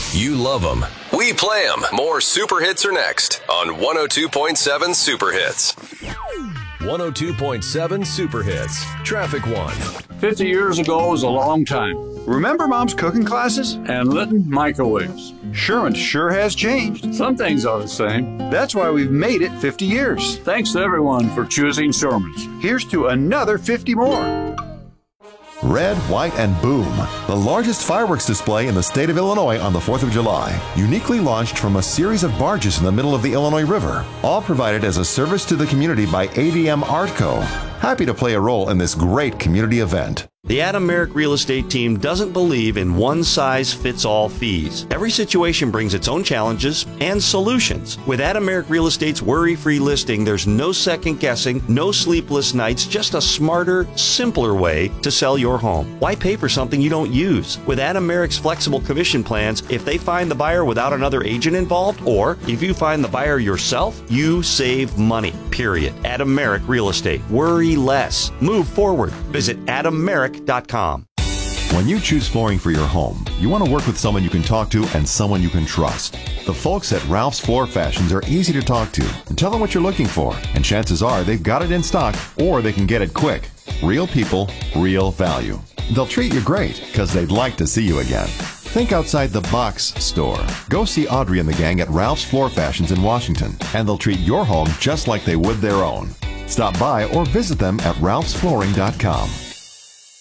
You love them. We play them. More Super Hits are next on 102.7 Super Hits. 102.7 Super Hits. Traffic One. 50 years ago was a long time. Remember Mom's cooking classes? And Litton microwaves. Sherman sure has changed. Some things are the same. That's why we've made it 50 years. Thanks to everyone for choosing Sherman's. Here's to another 50 more. Red, White, and Boom, the largest fireworks display in the state of Illinois on the 4th of July, uniquely launched from a series of barges in the middle of the Illinois River, all provided as a service to the community by ADM Artco. Happy to play a role in this great community event. The Adam Merrick Real Estate team doesn't believe in one-size-fits-all fees. Every situation brings its own challenges and solutions. With Adam Merrick Real Estate's worry-free listing, there's no second guessing, no sleepless nights, just a smarter, simpler way to sell your home. Why pay for something you don't use? With Adam Merrick's flexible commission plans, if they find the buyer without another agent involved, or if you find the buyer yourself, you save money, period. Adam Merrick Real Estate. Worry less. Move forward. Visit AdamMerrick.com. When you choose flooring for your home, you want to work with someone you can talk to and someone you can trust. The folks at Ralph's Floor Fashions are easy to talk to. Tell them what you're looking for, and chances are they've got it in stock or they can get it quick. Real people, real value. They'll treat you great because they'd like to see you again. Think outside the box store. Go see Audrey and the gang at Ralph's Floor Fashions in Washington, and they'll treat your home just like they would their own. Stop by or visit them at ralphsflooring.com.